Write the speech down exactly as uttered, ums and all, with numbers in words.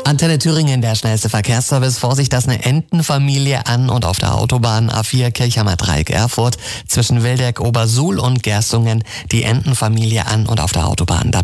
Antenne Thüringen, der schnellste Verkehrsservice. Vorsicht, dass eine Entenfamilie an und auf der Autobahn A vier Kirchheimer Dreieck Erfurt zwischen Wildeck, Obersuhl und Gerstungen die Entenfamilie an und auf der Autobahn. Da